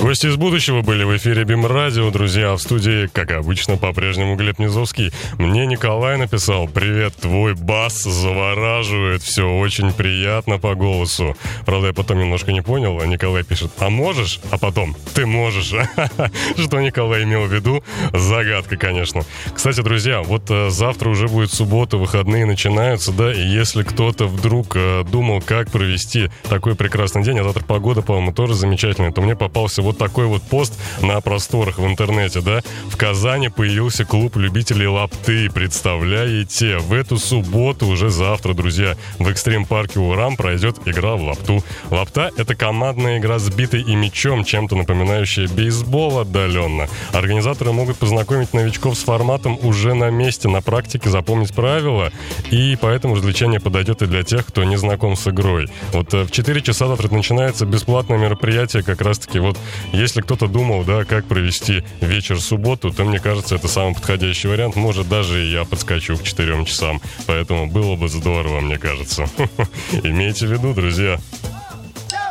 Гости из будущего были в эфире БИМ-радио, друзья, в студии, как обычно, по-прежнему Глеб Низовский. Мне Николай написал: «Привет, твой бас завораживает, все очень приятно по голосу». Правда, я потом немножко не понял, а Николай пишет: «А можешь?» А потом: «Ты можешь». Что Николай имел в виду? Загадка, конечно. Кстати, друзья, вот завтра уже будет суббота, выходные начинаются, да, и если кто-то вдруг думал, как провести такой прекрасный день, а завтра погода, по-моему, тоже замечательная, то мне попался вот такой вот пост на просторах в интернете, да. В Казани появился клуб любителей лапты, представляете? В эту субботу, уже завтра, друзья, в экстрим-парке Урам пройдет игра в лапту. Лапта — это командная игра с битой и мячом, чем-то напоминающая бейсбол отдаленно. Организаторы могут познакомить новичков с форматом уже на месте, на практике запомнить правила, и поэтому развлечение подойдет и для тех, кто не знаком с игрой. Вот в 4 часа завтра начинается бесплатное мероприятие, как раз-таки вот, если кто-то думал, да, как провести вечер в субботу, то, мне кажется, это самый подходящий вариант. Может, даже и я подскочу к 4 часам. Поэтому было бы здорово, мне кажется. Имейте в виду, друзья.